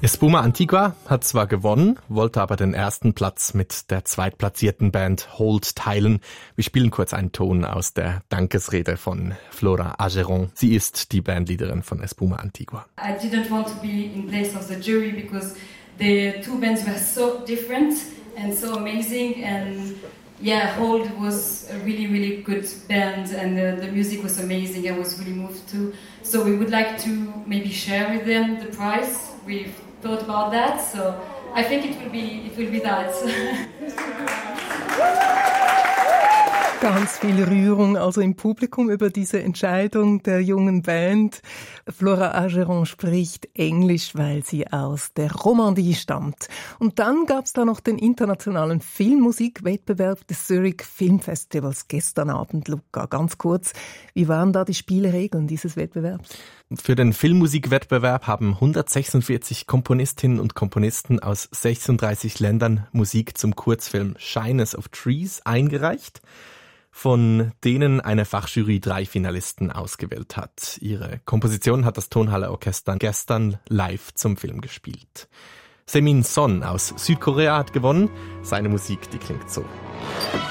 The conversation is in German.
Espuma Antigua hat zwar gewonnen, wollte aber den ersten Platz mit der zweitplatzierten Band Hold teilen. Wir spielen kurz einen Ton aus der Dankesrede von Flora Ageron. Sie ist die Bandleaderin von Espuma Antigua. I didn't want to be in place of the jury because the two bands were so different and so amazing, and yeah, Hold was a really, really good band, and the music was amazing. I was really moved too. So we would like to maybe share with them the prize. We've thought about that, so I think it will be that. Ganz viel Rührung also im Publikum über diese Entscheidung der jungen Band. Flora Ageron spricht Englisch, weil sie aus der Romandie stammt. Und dann gab's da noch den internationalen Filmmusikwettbewerb des Zurich Filmfestivals gestern Abend. Luca, ganz kurz, wie waren da die Spielregeln dieses Wettbewerbs? Für den Filmmusikwettbewerb haben 146 Komponistinnen und Komponisten aus 36 Ländern Musik zum Kurzfilm Shyness of Trees eingereicht, von denen eine Fachjury 3 Finalisten ausgewählt hat. Ihre Komposition hat das Tonhalle Orchester gestern live zum Film gespielt. Semin Son aus Südkorea hat gewonnen. Seine Musik, die klingt so.